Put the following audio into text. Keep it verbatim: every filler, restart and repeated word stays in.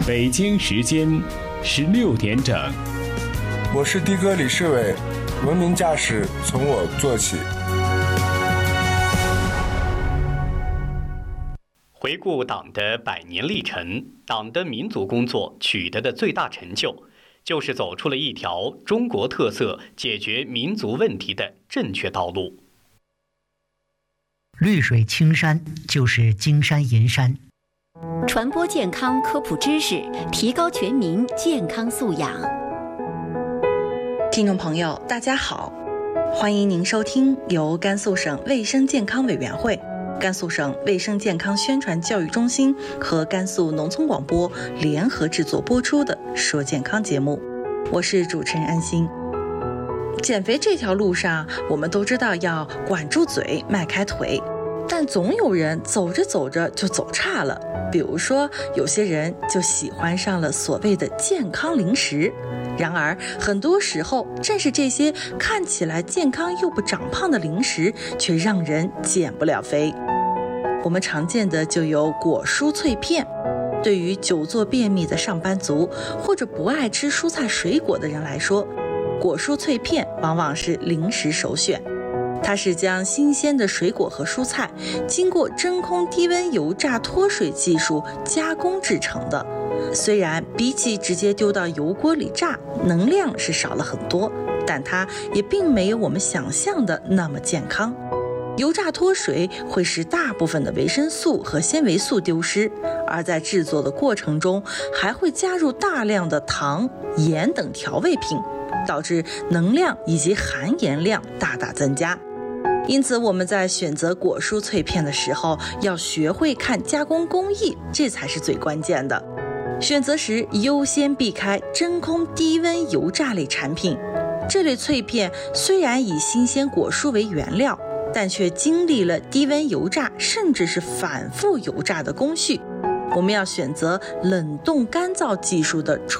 北京时间十六点整。 我是的哥李世伟，文明驾驶从我做起。 回顾党的百年历程，党的民族工作取得的最大成就，就是走出了一条中国特色解决民族问题的正确道路。 绿水青山就是金山银山， 传播健康科普知识，提高全民健康素养。 听众朋友，大家好，欢迎您收听由甘肃省卫生健康委员会、甘肃省卫生健康宣传教育中心和甘肃农村广播联合制作播出的《说健康》节目，我是主持人安心。减肥这条路上，我们都知道要管住嘴，迈开腿，但总有人走着走着就走岔了。比如说，有些人就喜欢上了所谓的健康零食，然而很多时候，正是这些看起来健康又不长胖的零食，却让人减不了肥。我们常见的就有果蔬脆片，对于久坐便秘的上班族或者不爱吃蔬菜水果的人来说，果蔬脆片往往是零食首选。它是将新鲜的水果和蔬菜经过真空低温油炸脱水技术加工制成的，虽然比起直接丢到油锅里炸，能量是少了很多，但它也并没有我们想象的那么健康。油炸脱水会使大部分的维生素和纤维素丢失，而在制作的过程中还会加入大量的糖、盐等调味品，导致能量以及含盐量大大增加。因此我们在选择果蔬脆片的时候，要学会看加工工艺，这才是最关键的。选择时优先避开真空低温油炸类产品，这类脆片虽然以新鲜果蔬为原料，但却经历了低温油炸甚至是反复油炸的工序。我们要选择冷冻干燥技术的